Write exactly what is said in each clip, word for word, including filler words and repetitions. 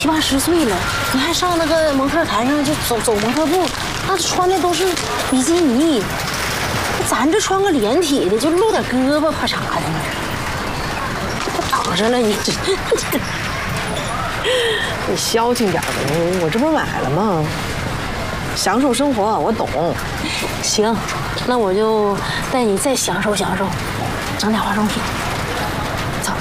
七八十岁了，你还上那个模特台上就走走模特步，那穿的都是比基尼，咱这穿个连体的就露点胳膊，怕啥的呢？挡上了你这， 你消停点吧，我这不是买了吗？享受生活，我懂。 行，那我就带你再享受享受，整点化妆品。走。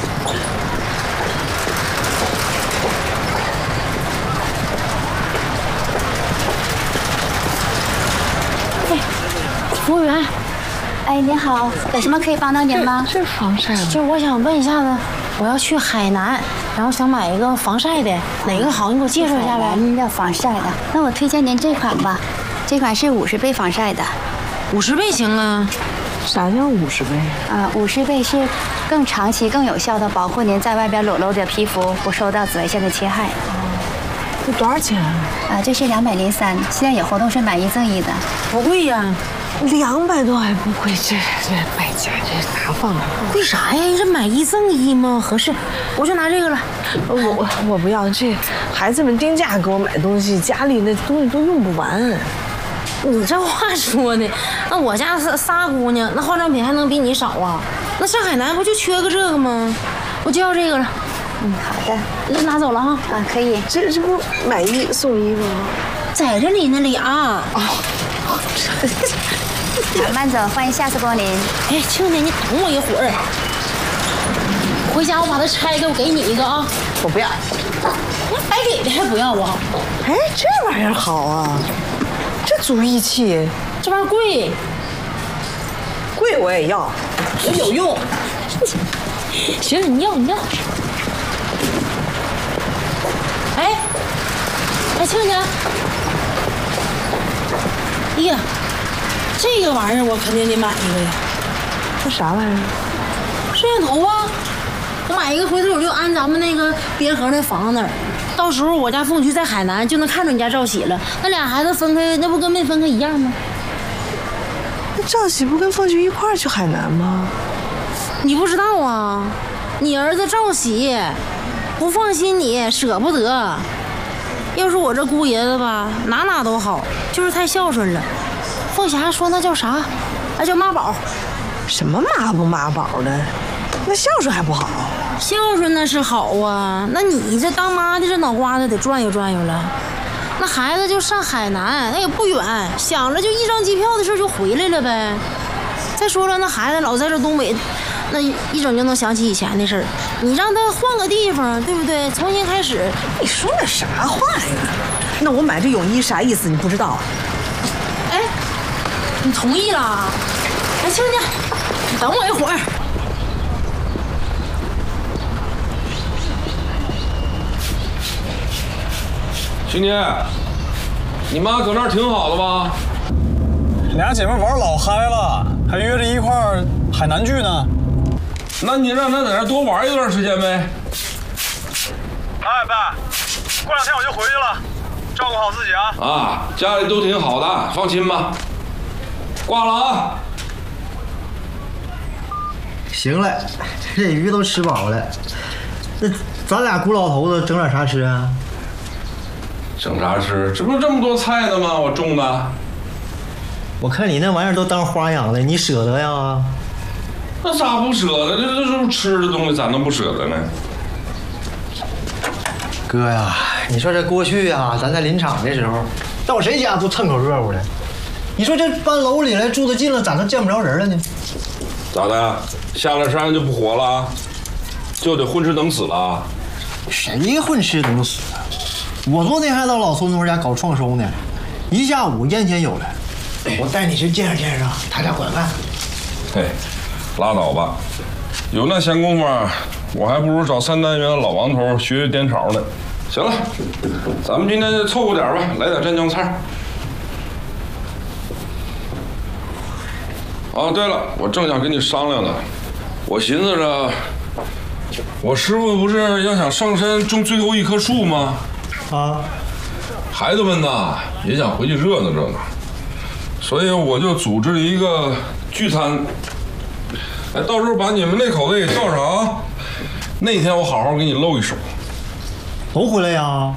哎，服务员。 哎，您好，有什么可以帮到您吗？ 这防晒吗？ 就是我想问一下子，我要去海南，然后想买一个防晒的，哪个好？你给我介绍一下呗。 您要防晒的，那我推荐您这款吧，这款是五十倍防晒的。 五十倍行啊？ 啥叫五十倍？ 啊，五十倍是更长期、更有效的保护您在外边裸露的皮肤不受到紫外线的侵害。 这多少钱啊？ 啊，这是两百零三，现在有活动是买一赠一的。 不贵呀。 两百多还不贵，这这败家，这哪放啊？ 贵啥呀？这买一赠一吗？合适，我就拿这个了。 我我我不要，这孩子们定价给我买东西，家里那东西都用不完。 你这话说的，那我家仨仨姑娘，那化妆品还能比你少啊？那上海南不就缺个这个吗？我就要这个了。 嗯，好的， 那拿走了哈。 啊，可以。 这这不买一送一吗？ 在这里呢，俩。哦。 慢走，欢迎下次光临。 哎，亲家，你等我一会儿。回家我把它拆开，我给你一个啊。 我不要。 白给的还不要啊？ 哎，这玩意儿好啊，这足义气。 这玩意儿贵。 贵我也要， 我有用。行，你要你要。哎，哎，亲家。哎呀。这个玩意儿我肯定得买一个呀！ 这啥玩意儿？ 摄像头啊！我买一个，回头我就安咱们那个边河那房子那儿。到时候我家凤菊在海南就能看着你家赵喜了。那俩孩子分开，那不跟没分开一样吗？ 那赵喜不跟凤菊一块儿去海南吗？ 你不知道啊？你儿子赵喜不放心你，舍不得。要是我这姑爷子吧，哪哪都好，就是太孝顺了。凤霞说那叫啥？那叫妈宝。 什么妈不妈宝的？那孝顺还不好？ 孝顺那是好啊，那你这当妈的这脑瓜子得转悠转悠了。那孩子就上海南，那也不远，想着就一张机票的事就回来了呗。再说了，那孩子老在这东北，那一整就能想起以前的事儿。你让他换个地方，对不对？重新开始。 你说那啥话呀？那我买这泳衣啥意思？你不知道？ 哎。你同意了？哎，亲家，你等我一会儿。 兄弟，你妈搁那儿挺好的吧？ 俩姐妹玩老嗨了，还约着一块儿海南剧呢。 那你让她在那儿多玩一段时间呗。 哎，爸，过两天我就回去了，照顾好自己啊。 啊，家里都挺好的，放心吧。挂了啊！ 行了，这鱼都吃饱了，那咱俩孤老头子整点啥吃啊？ 整啥吃？这不是这么多菜呢吗？我种的。 我看你那玩意儿都当花养了，你舍得呀？ 那咋不舍得？这这都是吃的东西，咋能不舍得呢？ 哥呀，你说这过去呀，咱在林场的时候，到谁家都蹭口热乎的。你说这搬楼里来住的近了，咋能见不着人了呢？ 咋的？下了山就不活了？就得混吃等死了？ 谁混吃等死啊？我昨天还到老孙头家搞创收呢，一下午烟钱有了。我带你去见识见识，他家管饭。 嘿，拉倒吧，有那闲工夫，我还不如找三单元的老王头学学颠勺呢。行了，咱们今天就凑合点吧，来点蘸酱菜。啊，对了，我正想跟你商量呢，我寻思着，我师傅不是要想上山种最后一棵树吗？ 啊， 孩子们呐也想回去热闹热闹，所以我就组织了一个聚餐。哎，到时候把你们那口子也叫上啊，那天我好好给你露一手。 都回来呀？